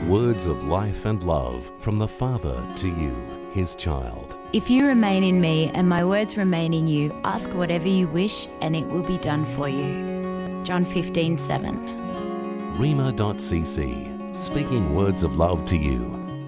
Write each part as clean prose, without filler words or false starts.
Words of life and love from the Father to you, His child. If you remain in me and my words remain in you, ask whatever you wish and it will be done for you. John 15:7. Rhema.cc, speaking words of love to you.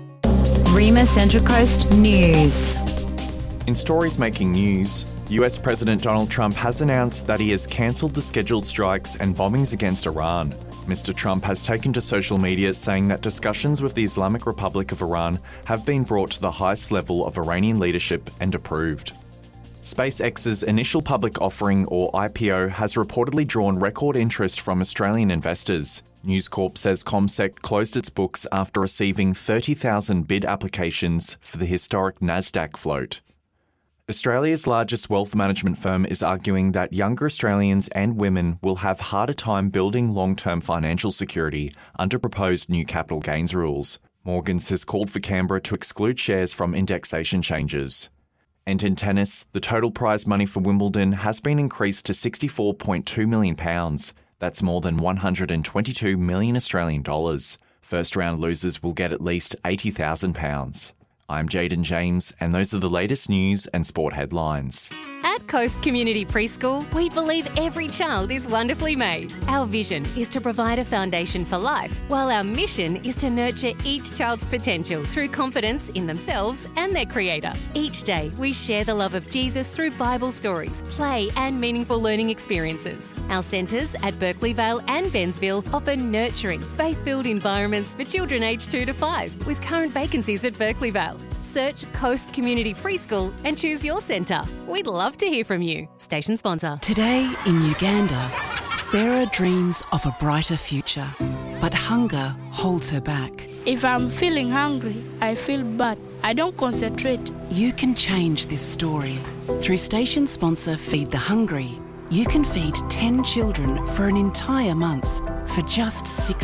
Rhema Central Coast News. In stories making news, US President Donald Trump has announced that he has cancelled the scheduled strikes and bombings against Iran. Mr. Trump has taken to social media saying that discussions with the Islamic Republic of Iran have been brought to the highest level of Iranian leadership and approved. SpaceX's initial public offering, or IPO, has reportedly drawn record interest from Australian investors. News Corp says CommSec closed its books after receiving 30,000 bid applications for the historic Nasdaq float. Australia's largest wealth management firm is arguing that younger Australians and women will have harder time building long-term financial security under proposed new capital gains rules. Morgans has called for Canberra to exclude shares from indexation changes. And in tennis, the total prize money for Wimbledon has been increased to £64.2 million. That's more than 122 million Australian dollars. First round losers will get at least £80,000. I'm Jaden James, and those are the latest news and sport headlines. At Coast Community Preschool, we believe every child is wonderfully made. Our vision is to provide a foundation for life, while our mission is to nurture each child's potential through confidence in themselves and their Creator. Each day, we share the love of Jesus through Bible stories, play and meaningful learning experiences. Our centres at Berkeley Vale and Bensville offer nurturing, faith-filled environments for children aged 2 to 5, with current vacancies at Berkeley Vale. Search Coast Community Preschool and choose your centre. We'd love to hear from you. Station sponsor. Today in Uganda, Sarah dreams of a brighter future, but hunger holds her back. If I'm feeling hungry, I feel bad. I don't concentrate. You can change this story. Through station sponsor Feed the Hungry, you can feed 10 children for an entire month for just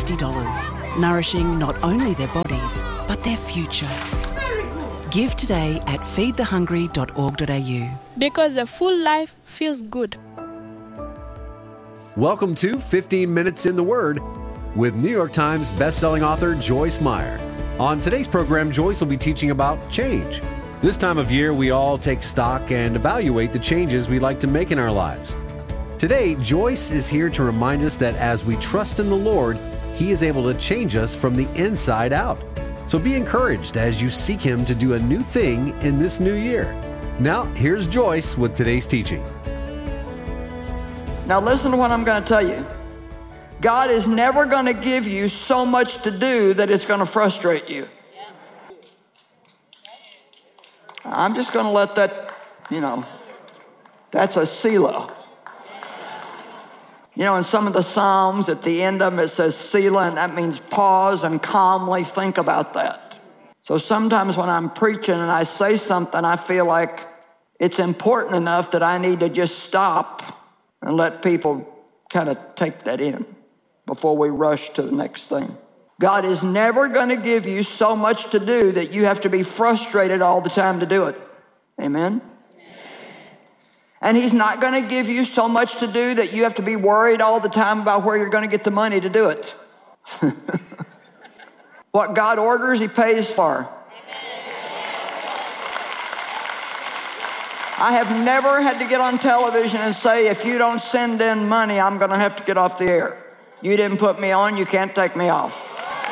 $60, nourishing not only their bodies, but their future. Give today at feedthehungry.org.au. Because a full life feels good. Welcome to 15 Minutes in the Word with New York Times bestselling author Joyce Meyer. On today's program, Joyce will be teaching about change. This time of year, we all take stock and evaluate the changes we'd like to make in our lives. Today, Joyce is here to remind us that as we trust in the Lord, He is able to change us from the inside out. So be encouraged as you seek Him to do a new thing in this new year. Now, here's Joyce with today's teaching. Now listen to what I'm going to tell you. God is never going to give you so much to do that it's going to frustrate you. I'm just going to let that, that's a Selah. In some of the Psalms, at the end of them, it says Selah, and that means pause and calmly think about that. So sometimes when I'm preaching and I say something, I feel like it's important enough that I need to just stop and let people kind of take that in before we rush to the next thing. God is never going to give you so much to do that you have to be frustrated all the time to do it. Amen? And He's not going to give you so much to do that you have to be worried all the time about where you're going to get the money to do it. What God orders, He pays for. I have never had to get on television and say, if you don't send in money, I'm going to have to get off the air. You didn't put me on, you can't take me off.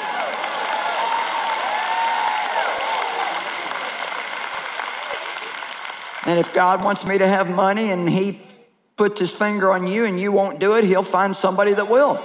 And if God wants me to have money and He puts His finger on you and you won't do it, He'll find somebody that will.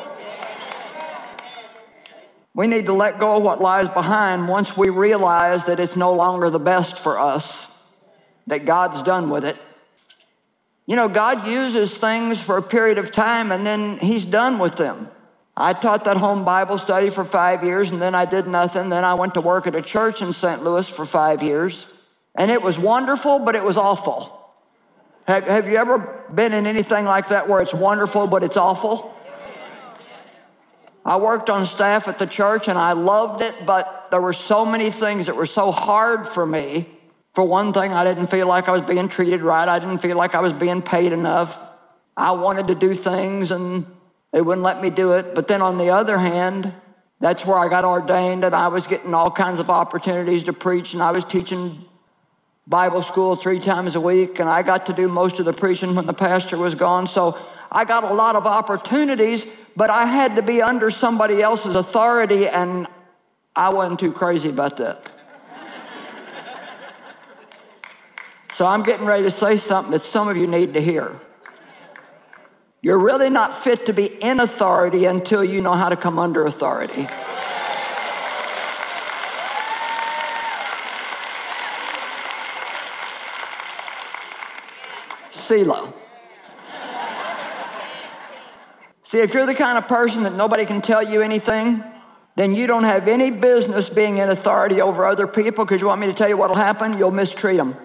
We need to let go of what lies behind once we realize that it's no longer the best for us, that God's done with it. God uses things for a period of time and then He's done with them. I taught that home Bible study for 5 years and then I did nothing. Then I went to work at a church in St. Louis for 5 years. And it was wonderful, but it was awful. Have you ever been in anything like that where it's wonderful, but it's awful? I worked on staff at the church and I loved it, but there were so many things that were so hard for me. For one thing, I didn't feel like I was being treated right. I didn't feel like I was being paid enough. I wanted to do things and they wouldn't let me do it. But then on the other hand, That's where I got ordained, and I was getting all kinds of opportunities to preach, and I was teaching Bible school 3 times a week, and I got to do most of the preaching when the pastor was gone. So I got a lot of opportunities, but I had to be under somebody else's authority, and I wasn't too crazy about that. So I'm getting ready to say something that some of you need to hear. You're really not fit to be in authority until you know how to come under authority. Selah. See, if you're the kind of person that nobody can tell you anything, then you don't have any business being in authority over other people, because you want me to tell you what will happen? You'll mistreat them.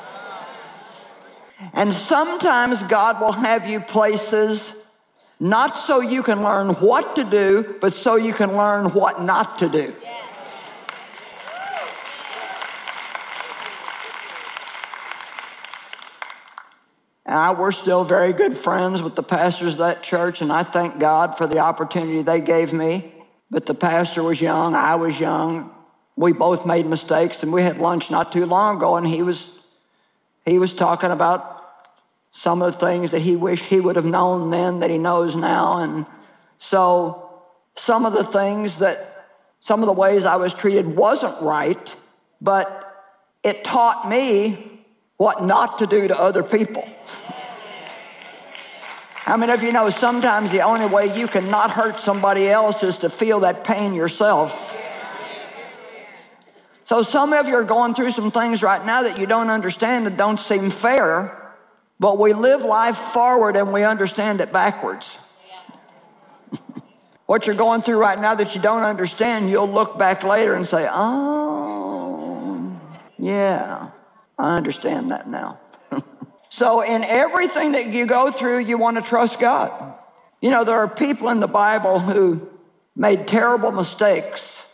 And sometimes God will have you places not so you can learn what to do, but so you can learn what not to do. And we're still very good friends with the pastors of that church, and I thank God for the opportunity they gave me. But the pastor was young, I was young. We both made mistakes, and we had lunch not too long ago, and he was talking about some of the things that he wished he would have known then that he knows now. And so some of the ways I was treated wasn't right, but it taught me what not to do to other people. How many of you know sometimes the only way you can not hurt somebody else is to feel that pain yourself? So some of you are going through some things right now that you don't understand, that don't seem fair. But we live life forward and we understand it backwards. What you're going through right now that you don't understand, you'll look back later and say, oh, yeah, I understand that now. So in everything that you go through, you want to trust God. You know, there are people in the Bible who made terrible mistakes,